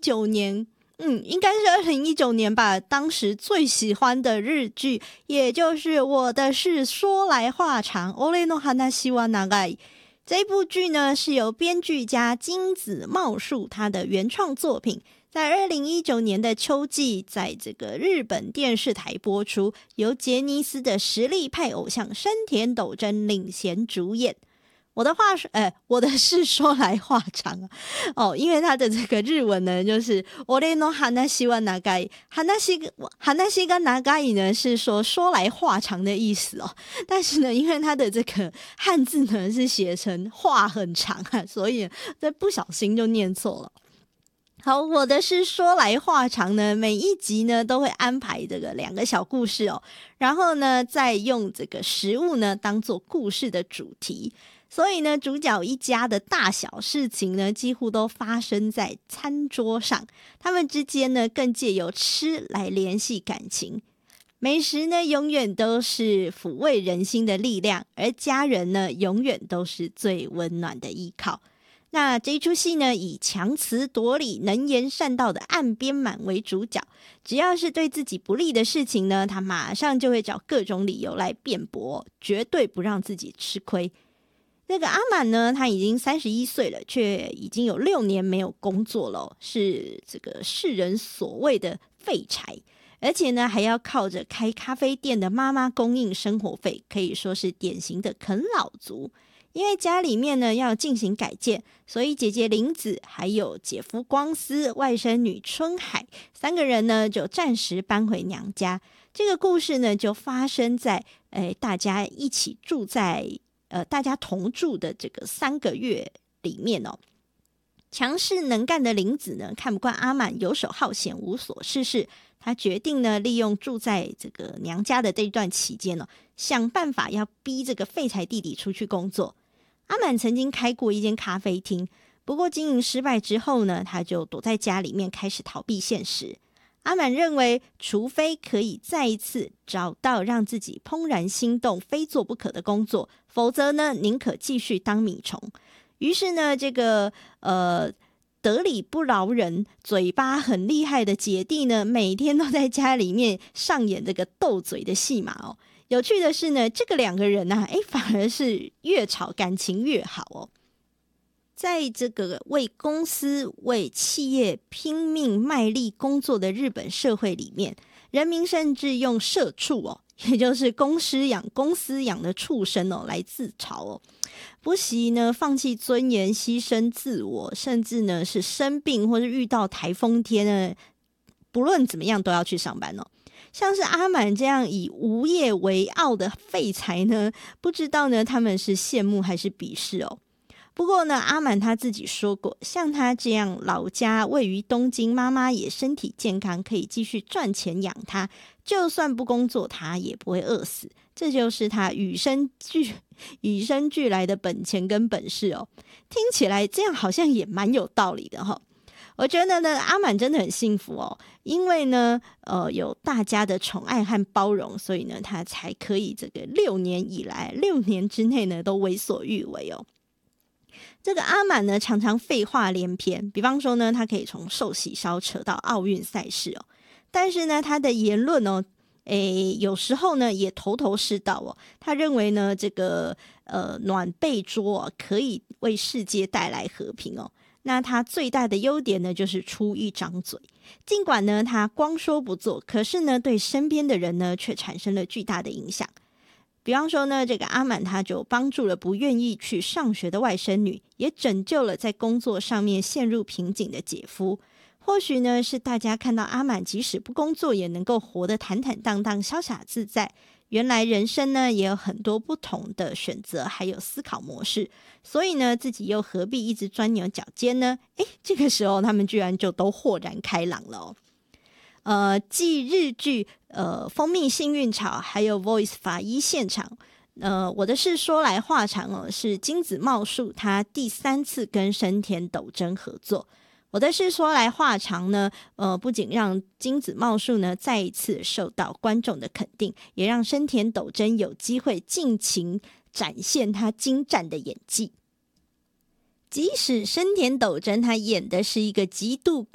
2019年应该是2019年吧，当时最喜欢的日剧，也就是《我的事说来话长》俺の話は長い。这部剧呢是由编剧家金子茂树他的原创作品，在2019年的秋季在这个日本电视台播出，由杰尼斯的实力派偶像深田斗真领衔主演。我的事说来话长因为他的这个日文呢，就是俺の話は長い，話が長い呢是说来话长的意思但是呢，因为他的这个汉字呢是写成话很长所以这不小心就念错了。好，我的是说来话长呢，每一集呢都会安排这个2个小故事然后呢再用这个食物呢当做故事的主题。所以呢，主角一家的大小事情呢，几乎都发生在餐桌上。他们之间呢，更借由吃来联系感情。美食呢，永远都是抚慰人心的力量，而家人呢，永远都是最温暖的依靠。那这一出戏呢，以强词夺理、能言善道的岸边满为主角。只要是对自己不利的事情呢，他马上就会找各种理由来辩驳，绝对不让自己吃亏。那个阿满呢，他已经31岁了，却已经有6年没有工作了是这个世人所谓的废柴，而且呢还要靠着开咖啡店的妈妈供应生活费，可以说是典型的啃老族。因为家里面呢要进行改建，所以姐姐玲子还有姐夫光司、外甥女春海3个人呢就暂时搬回娘家。这个故事呢就发生在大家一起住在大家同住的这个3个月里面强势能干的玲子呢，看不惯阿满游手好闲、无所事事，她决定呢，利用住在这个娘家的这一段期间想办法要逼这个废柴弟弟出去工作。阿满曾经开过一间咖啡厅，不过经营失败之后呢，他就躲在家里面开始逃避现实。阿满认为，除非可以再一次找到让自己怦然心动、非做不可的工作，否则呢，宁可继续当米虫。于是呢，这个得理不饶人、嘴巴很厉害的姐弟呢，每天都在家里面上演这个斗嘴的戏码有趣的是呢，这个2个人反而是越吵感情越好在这个为公司、为企业拼命卖力工作的日本社会里面，人民甚至用社畜也就是公司养的畜生来自嘲不惜呢放弃尊严、牺牲自我，甚至呢是生病或是遇到台风天呢，不论怎么样都要去上班像是阿满这样以无业为傲的废材呢，不知道呢他们是羡慕还是鄙视不过呢，阿满他自己说过，像他这样老家位于东京，妈妈也身体健康，可以继续赚钱养他，就算不工作他也不会饿死，这就是他与生俱来的本钱跟本事听起来这样好像也蛮有道理的我觉得呢，阿满真的很幸福因为呢有大家的宠爱和包容，所以呢他才可以这个6年之内呢都为所欲为这个阿满呢常常废话连篇，比方说呢他可以从寿喜烧扯到奥运赛事但是呢他的言论有时候呢也头是道他认为呢这个暖被桌可以为世界带来和平那他最大的优点呢就是出一张嘴，尽管呢他光说不做，可是呢对身边的人呢却产生了巨大的影响。比方说呢，这个阿满他就帮助了不愿意去上学的外甥女，也拯救了在工作上面陷入瓶颈的姐夫。或许呢是大家看到阿满即使不工作也能够活得坦坦荡荡、潇洒自在，原来人生呢也有很多不同的选择还有思考模式，所以呢自己又何必一直钻牛角尖呢？这个时候他们居然就都豁然开朗了继日剧蜂蜜幸运草还有 Voice 法医现场我的事说来话长是金子茂树他第3次跟深田斗真合作。我的事说来话长呢不仅让金子茂树呢再一次受到观众的肯定，也让深田斗真有机会尽情展现他精湛的演技。即使深田斗真他演的是一个极度